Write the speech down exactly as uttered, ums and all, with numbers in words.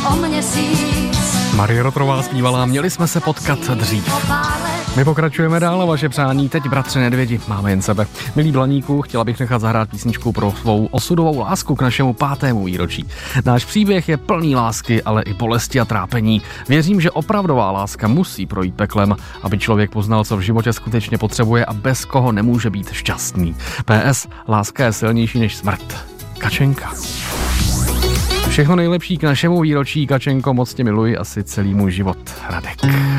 o měsíc. Marie Rotrová zpívala Měli jsme se potkat dřív. My pokračujeme dál a vaše přání. Teď, bratře Nedvědi, máme jen sebe. Milí Blaníku, chtěla bych nechat zahrát písničku pro svou osudovou lásku k našemu pátému výročí. Náš příběh je plný lásky, ale i bolesti a trápení. Věřím, že opravdová láska musí projít peklem, aby člověk poznal, co v životě skutečně potřebuje a bez koho nemůže být šťastný. P S. Láska je silnější než smrt. Kačenka. Všechno nejlepší k našemu výročí, Kačenko, moc tě miluji asi celý můj život. Radek.